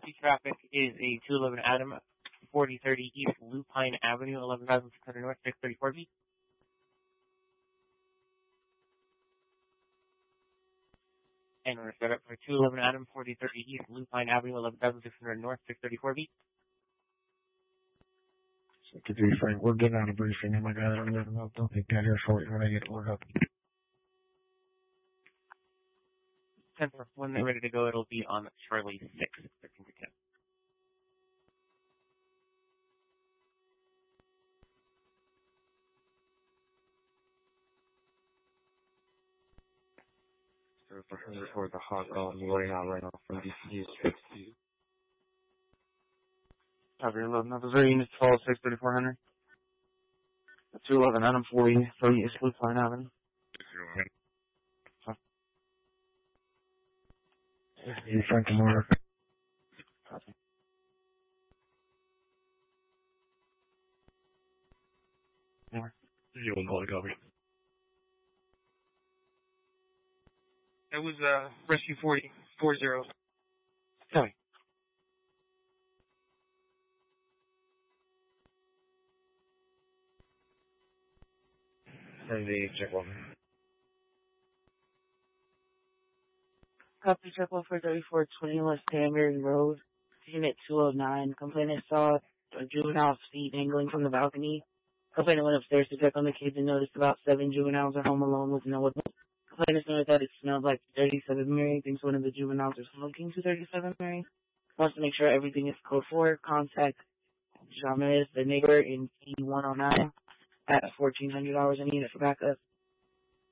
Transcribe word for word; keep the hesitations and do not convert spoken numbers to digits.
Copy traffic is a two eleven Adam, forty thirty East Lupine Avenue, eleven thousand six hundred North, six thirty-four B. And we're set up for two eleven Adam, forty thirty East Lupine Avenue, eleven thousand six hundred North, six thirty-four B. To be frank, we're getting out of briefing, and my guys are living up. Don't take that here short when I get ordered up. ten four. When they're ready to go, it'll be on Charlie six, thirteen to ten. So for her report the hot um right now, right now from D C sixty. Copy eleven. Number three, unit twelve, six thirty-four hundred. two eleven, Adam forty, thirty East Lupine Avenue. You Frank and Moore. Copy. More. You will call the copy. That was uh rescue forty four zero. Copy. Seventy check one. Copy check one for thirty-four twenty West Danbury Road, unit two oh nine. Complainant saw a juvenile feet dangling from the balcony. Complainant went upstairs to check on the kids and noticed about seven juveniles at home alone with no adult. Complainant noticed that it smelled like thirty-seven Mary. Thinks one of the juveniles is smoking to thirty-seven Mary. Wants to make sure everything is code four. Contact James, the neighbor, in P one oh nine at fourteen hundred dollars a unit for backup.